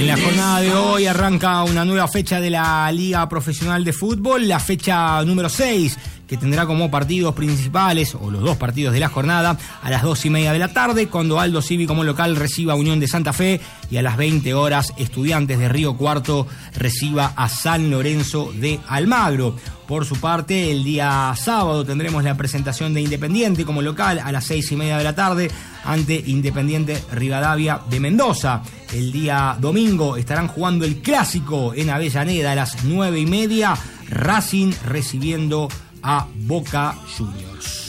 En la jornada de hoy arranca una nueva fecha de la Liga Profesional de Fútbol, la fecha número 6, que tendrá como partidos principales, o los dos partidos de la jornada, a las 2:30 de la tarde, cuando Aldo Civi como local reciba a Unión de Santa Fe, y a las 20 horas Estudiantes de Río Cuarto reciba a San Lorenzo de Almagro. Por su parte, el día sábado tendremos la presentación de Independiente como local a las 6:30 de la tarde ante Independiente Rivadavia de Mendoza. El día domingo estarán jugando el clásico en Avellaneda a las 9:30, Racing recibiendo a Boca Juniors.